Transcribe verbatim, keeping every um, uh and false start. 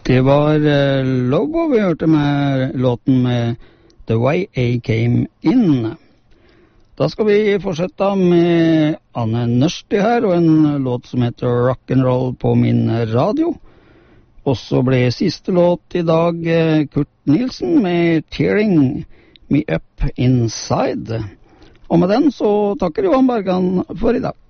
Det var uh, Lobo vi hørte med låten med The Way I Came In. Da skal vi fortsette med Anne Nørsti her, og en låt som heter Rock'n'Roll på min radio. Og så ble siste låt i dag uh, Kurt Nielsen med Tearing Me Up Inside. Og med den så takker Johan Bergan for i dag.